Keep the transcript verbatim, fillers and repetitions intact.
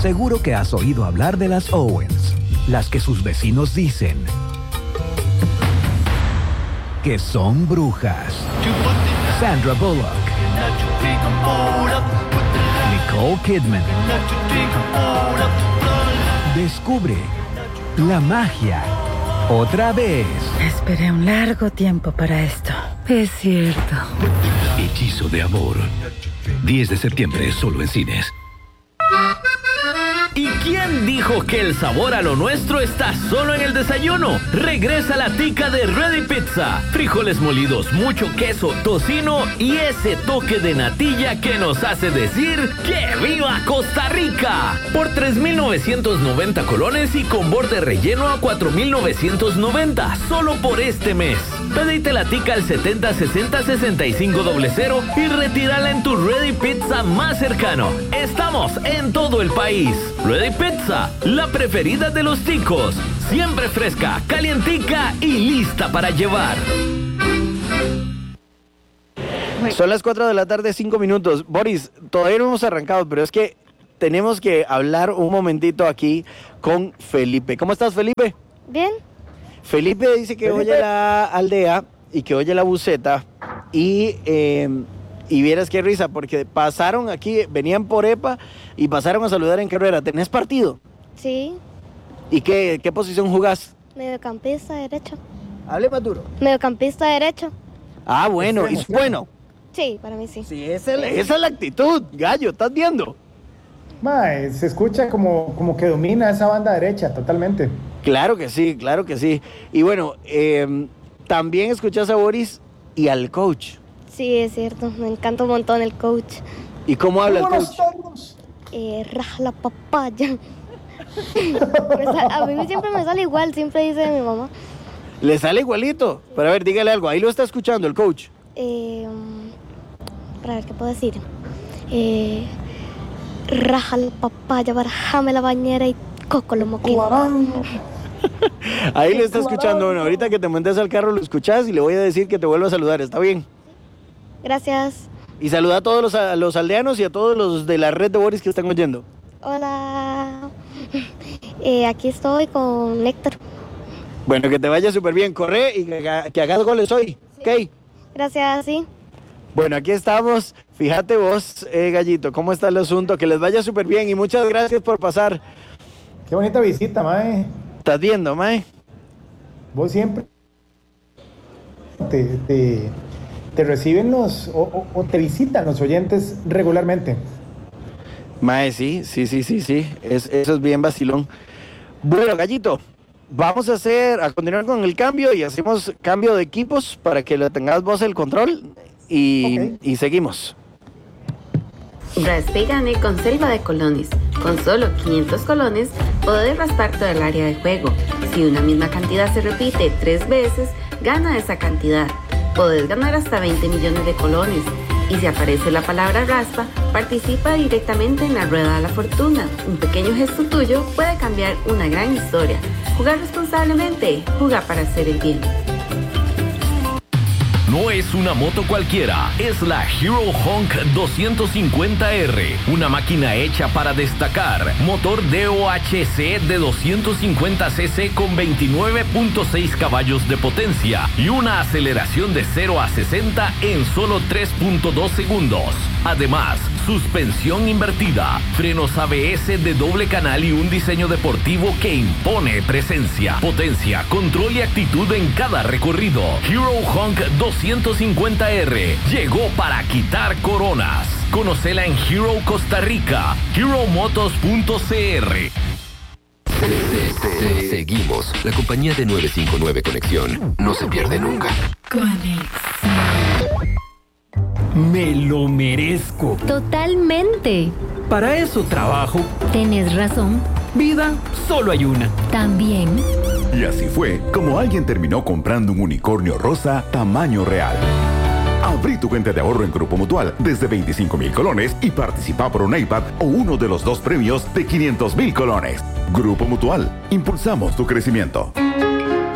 Seguro que has oído hablar de las Owens, las que sus vecinos dicen que son brujas. Sandra Bullock, Nicole Kidman. Descubre la magia otra vez. Esperé un largo tiempo para esto. Es cierto. Hechizo de amor. diez de septiembre, solo en cines. ¿Y quién dijo que el sabor a lo nuestro está solo en el desayuno? Regresa la tica de Ready Pizza. Frijoles molidos, mucho queso, tocino y ese toque de natilla que nos hace decir ¡que viva Costa Rica! Por tres mil novecientos noventa colones y con borde relleno a cuatro mil novecientos noventa, solo por este mes. Pedite la tica al setenta sesenta sesenta y cinco cero y retírala en tu Ready Pizza más cercano. Estamos en todo el país. Ready Pizza, la preferida de los ticos. Siempre fresca, calientica y lista para llevar. Son las cuatro de la tarde, cinco minutos. Boris, todavía no hemos arrancado, pero es que tenemos que hablar un momentito aquí con Felipe. ¿Cómo estás, Felipe? Bien. Felipe dice que Felipe. oye la aldea y que oye la buceta y... Eh, Y vieras qué risa, porque pasaron aquí, venían por EPA y pasaron a saludar en carrera. ¿Tenés partido? Sí. ¿Y qué, qué posición jugás? Mediocampista derecho. Hable más duro. Mediocampista derecho. Ah, bueno, ¿y bueno? Sí, para mí sí. Sí, esa es, esa es la actitud, gallo, ¿estás viendo? Mae, se escucha como, como que domina esa banda derecha totalmente. Claro que sí, claro que sí. Y bueno, eh, también escuchás a Boris y al coach. Sí, es cierto. Me encanta un montón el coach. ¿Y cómo habla el coach? Eh, raja la papaya. A mí siempre me sale igual, siempre dice mi mamá. ¿Le sale igualito? Pero a ver, dígale algo. Ahí lo está escuchando el coach. Eh, para ver qué puedo decir. Eh, raja la papaya, barajame la bañera y coco lo moquino. Ahí lo está escuchando. Bueno, ahorita que te montes al carro lo escuchás y le voy a decir que te vuelva a saludar. ¿Está bien? Gracias. Y saluda a todos los, a los aldeanos y a todos los de la red de Boris que están oyendo. Hola. Eh, aquí estoy con Héctor. Bueno, que te vaya súper bien. Corre y que, que hagas goles hoy. Sí. ¿Ok? Gracias, sí. Bueno, aquí estamos. Fíjate vos, eh, Gallito, cómo está el asunto. Que les vaya súper bien y muchas gracias por pasar. Qué bonita visita, mae. ¿Estás viendo, mae? Vos siempre te... te... ¿Te reciben los o, o, o te visitan los oyentes regularmente? Mae, sí, sí, sí, sí, sí. Es, eso es bien vacilón. Bueno, Gallito, vamos a hacer, a continuar con el cambio y hacemos cambio de equipos para que lo tengas vos el control y, okay. y seguimos. Raspe y gane con Selva de Colones. Con solo quinientos colones podés raspar todo el área de juego. Si una misma cantidad se repite tres veces, gana esa cantidad. Podés ganar hasta veinte millones de colones. Y si aparece la palabra raspa, participa directamente en la rueda de la fortuna. Un pequeño gesto tuyo puede cambiar una gran historia. Jugar responsablemente, juega para hacer el bien. No es una moto cualquiera, es la Hero Honk doscientos cincuenta R, una máquina hecha para destacar. Motor D O H C de doscientos cincuenta cc con veintinueve punto seis caballos de potencia y una aceleración de cero a sesenta en solo tres punto dos segundos. Además, suspensión invertida, frenos A B S de doble canal y un diseño deportivo que impone presencia, potencia, control y actitud en cada recorrido. Hero Honk doscientos cincuenta R llegó para quitar coronas. Conócela en Hero Costa Rica, hero motos punto c r. Seguimos. La compañía de nueve cinco nueve Conexión no se pierde nunca. Conexión. Me lo merezco. Totalmente. Para eso trabajo. Tienes razón. Vida, solo hay una. También. Y así fue como alguien terminó comprando un unicornio rosa tamaño real. Abrí tu cuenta de ahorro en Grupo Mutual desde veinticinco mil colones y participa por un iPad o uno de los dos premios de quinientos mil colones. Grupo Mutual, impulsamos tu crecimiento.